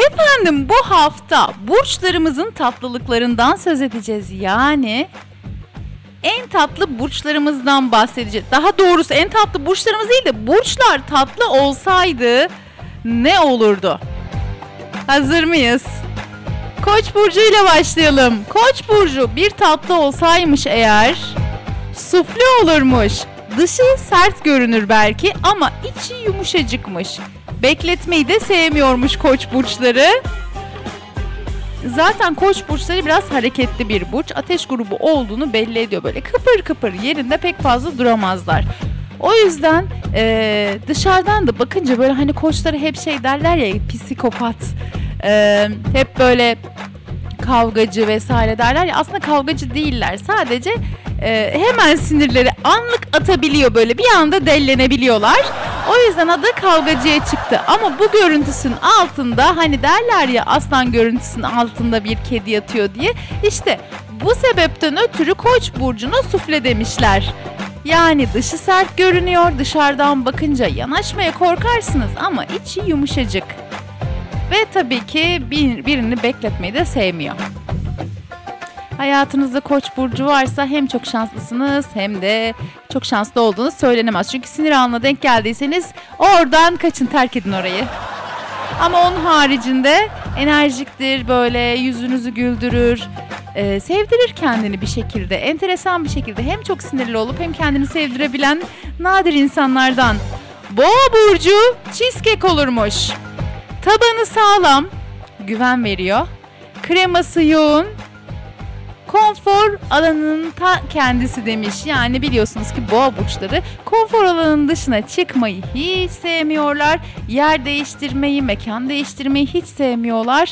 Efendim, bu hafta burçlarımızın tatlılıklarından söz edeceğiz. Yani en tatlı burçlarımızdan bahsedeceğiz. Daha doğrusu en tatlı burçlarımız değil de burçlar tatlı olsaydı ne olurdu? Hazır mıyız? Koç burcu ile başlayalım. Koç burcu bir tatlı olsaymış eğer, sufle olurmuş. Dışı sert görünür belki ama içi yumuşacıkmış. Bekletmeyi de sevmiyormuş koç burçları. Zaten koç burçları biraz hareketli bir burç. Ateş grubu olduğunu belli ediyor. Böyle kıpır kıpır yerinde pek fazla duramazlar. O yüzden dışarıdan da bakınca böyle hani koçlara hep şey derler ya, psikopat. Hep böyle kavgacı vesaire derler ya. Aslında kavgacı değiller. Sadece hemen sinirleri anlık atabiliyor, böyle bir anda dellenebiliyorlar. O yüzden adı kavgacıya çıktı. Ama bu görüntüsünün altında, hani derler ya aslan görüntüsünün altında bir kedi yatıyor diye. İşte bu sebepten ötürü Koç burcuna sufle demişler. Yani dışı sert görünüyor, dışarıdan bakınca yanaşmaya korkarsınız ama içi yumuşacık. Ve tabii ki birini bekletmeyi de sevmiyor. Hayatınızda Koç burcu varsa hem çok şanslısınız hem de çok şanslı olduğunuz söylenemez. Çünkü sinir anına denk geldiyseniz oradan kaçın, terk edin orayı. Ama onun haricinde enerjiktir, böyle yüzünüzü güldürür, sevdirir kendini bir şekilde, enteresan bir şekilde. Hem çok sinirli olup hem kendini sevdirebilen nadir insanlardan. Boğa burcu cheesecake olurmuş. Tabanı sağlam, güven veriyor. Kreması yoğun, konfor alanının ta kendisi demiş. Yani biliyorsunuz ki boğa burçları konfor alanının dışına çıkmayı hiç sevmiyorlar. Yer değiştirmeyi, mekan değiştirmeyi hiç sevmiyorlar.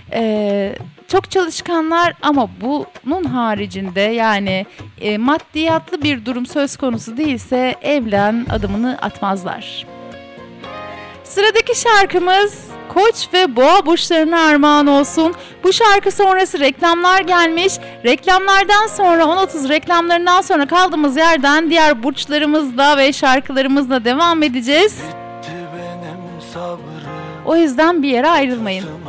Çok çalışkanlar ama bunun haricinde yani maddiyatlı bir durum söz konusu değilse evlen adımını atmazlar. Sıradaki şarkımız Koç ve Boğa burçlarına armağan olsun. Bu şarkı sonrası reklamlar gelmiş. Reklamlardan sonra 10.30 reklamlarından sonra kaldığımız yerden diğer burçlarımızla ve şarkılarımızla devam edeceğiz. O yüzden bir yere ayrılmayın.